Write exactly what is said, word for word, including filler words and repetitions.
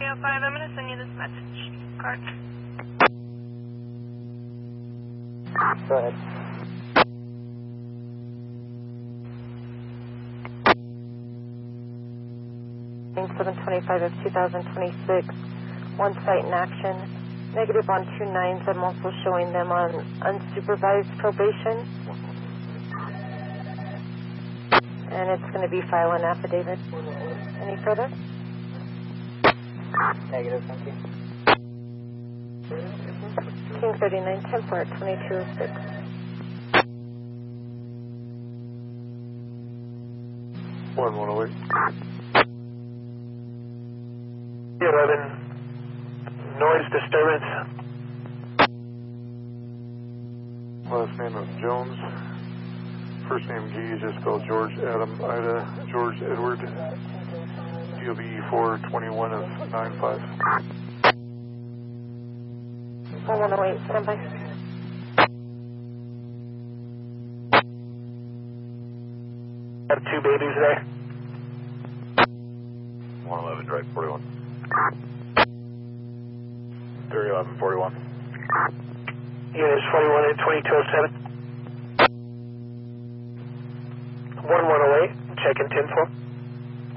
oh five, I'm going to send you this message card. Go ahead. seven twenty-five of two thousand twenty-six, one site in action, negative on two nines. I'm also showing them on unsupervised probation. And it's going to be file an affidavit. Any further? Negative, thank you. King thirty-nine, ten four at twenty-two oh six. one one oh eight. eleven, noise disturbance. Last name is Jones. First name Gage is spelled George, Adam, Ida, George, Edward. D O B four twenty-one of nine five. one one oh eight, stand by. Have two babies there. one eleven, drive forty-one. three eleven, forty-one. Units forty-one and twenty-two oh seven. one one oh eight, check in ten four.